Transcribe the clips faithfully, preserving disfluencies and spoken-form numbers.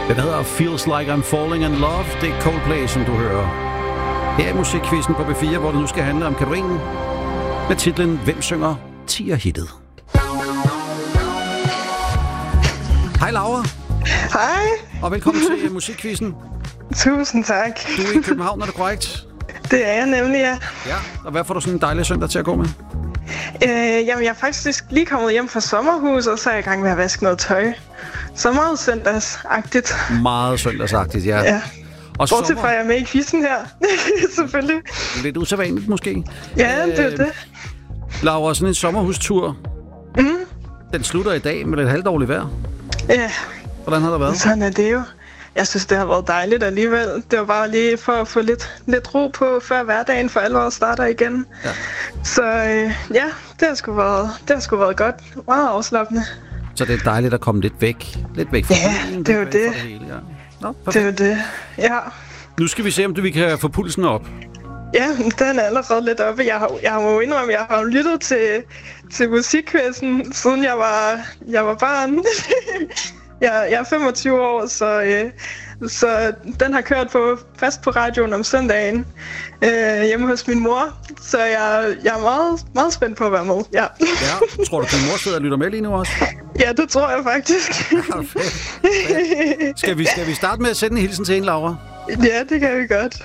Den hedder Feels Like I'm Falling in Love. Det er Coldplay, som du hører. Her er musikquizzen på B fire, hvor det nu skal handle om Katarina med titlen Hvem synger tier-hittet? Hej Laura. Hej. Og velkommen til musikquizzen. Tusind tak. Du er i København, er det korrekt? Det er jeg nemlig, ja. Ja, og hvad får du sådan en dejlig søndag til at gå med? Øh, jamen, jeg er faktisk lige kommet hjem fra sommerhus, og så er jeg i gang med at vaske noget tøj. Så meget søndagsagtigt. Meget søndagsagtigt, ja. Ja. Og bortset sommer... fra, at jeg er med i quizzen her. Selvfølgelig. Lidt usædvanligt måske. Ja, det er øh, det. Laura, sådan en sommerhustur, Mm. den slutter i dag med lidt halvdårligt vejr. Ja, Hvordan har det været? sådan er det jo. Jeg synes, det har været dejligt alligevel. Det var bare lige for at få lidt, lidt ro på, før hverdagen for alvor starter igen. Ja. Så øh, ja, det har, sgu været, det har sgu været godt. Meget afslappende. Så det er dejligt at komme lidt væk. Lidt væk fra Ja, bilen, det er jo lidt væk det. fra hele, ja. Nå, Det er jo det. Ja. Nu skal vi se, om vi kan få pulsen op. Ja, den er allerede lidt oppe. Jeg har, jeg må jo indrømme, jeg har jo lyttet til, til musikquizzen, siden jeg var, jeg var barn. jeg, jeg er femogtyve år, så, øh, så den har kørt på, fast på radioen om søndagen øh, hjemme hos min mor. Så jeg, jeg er meget, meget spændt på at være med. Ja. Ja, tror du, din mor sidder og lytter med lige nu også? Ja, det tror jeg faktisk. Ja, fedt. Fedt. Skal, vi, skal vi starte med at sende en hilsen til hende, Laura? Ja, det kan vi godt.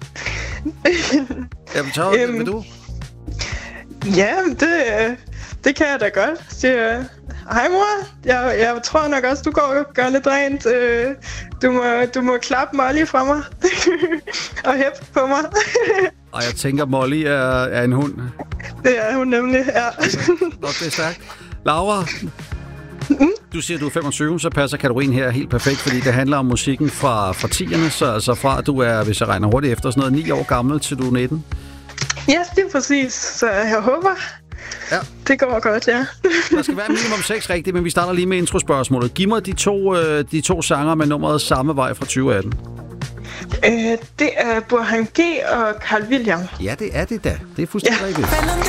Jamen, så Øhm, vil du? Ja, det, øh, det kan jeg da godt. Siger, hej mor, jeg, jeg tror nok også, du går og gør lidt rent. Øh, Du må, du må klappe Molly fra mig. Og hæppe på mig. Og jeg tænker, Molly er, er en hund. Det er hun nemlig, ja. Nå, det er stærkt. Laura, du siger, du er femogtyve, så passer kategorien her helt perfekt, fordi det handler om musikken fra, fra tierne, så altså fra, at du er, hvis jeg regner hurtigt efter, sådan noget ni år gammel, til du er nitten. Ja, det er præcis. Så jeg håber, ja. Det går godt, ja. Der skal være minimum seks rigtigt, men vi starter lige med introspørgsmålet. Giv mig de to, øh, de to sanger med nummeret Samme Vej fra tyve atten. Øh, det er Burhan G og Carl William. Ja, det er det da. Det er fuldstændig Ja. rigtigt.